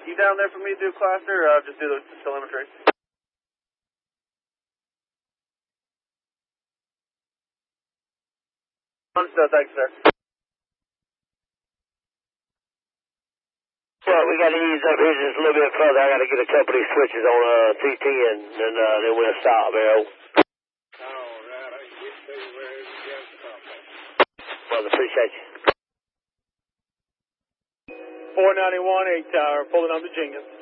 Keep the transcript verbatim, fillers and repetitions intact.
You down there for me to do cluster, or I'll just do the telemetry? Understood, thanks, sir. Well, we got to ease up here just a little bit further. I got to get a couple of these switches on uh, T ten, and uh, then we'll stop, Arrow. All right, I can get to you wherever you guys come from. Well, appreciate you. four ninety-one, eight tower, pulling on the Jenkins.